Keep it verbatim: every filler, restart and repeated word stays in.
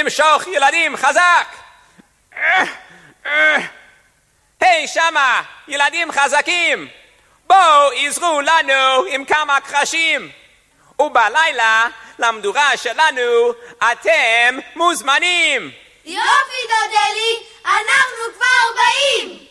למשוך ילדים חזק. היי שמה, ילדים חזקים, בואו עזרו לנו עם כמה קרשים, ובלילה למדורה שלנו אתם מוזמנים. יופי דודלי, אנחנו כבר באים.